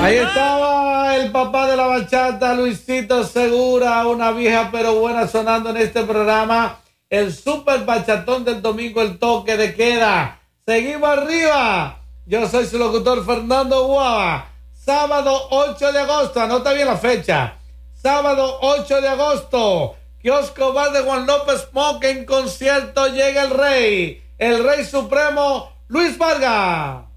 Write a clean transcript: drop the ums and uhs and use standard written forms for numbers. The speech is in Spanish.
Ahí estaba el papá de la bachata, Luisito Segura, una vieja pero buena sonando en este programa. El super bachatón del domingo, el toque de queda. Seguimos arriba. Yo soy su locutor Fernando Guava. Sábado 8 de agosto, anota bien la fecha. Sábado 8 de agosto, Kiosco Bar de Juan López Moca, en concierto llega el Rey Supremo, Luis Vargas.